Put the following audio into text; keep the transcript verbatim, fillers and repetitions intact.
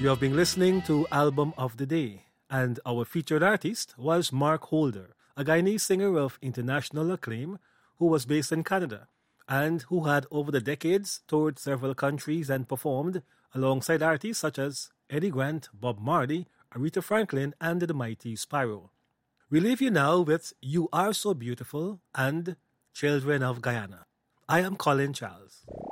You have been listening to Album of the Day, and our featured artist was Mark Holder, a Guyanese singer of international acclaim who was based in Canada and who had over the decades toured several countries and performed alongside artists such as Eddie Grant, Bob Marley, Aretha Franklin, and the Mighty Spyro. We leave you now with You Are So Beautiful and Children of Guyana. I am Colin Charles.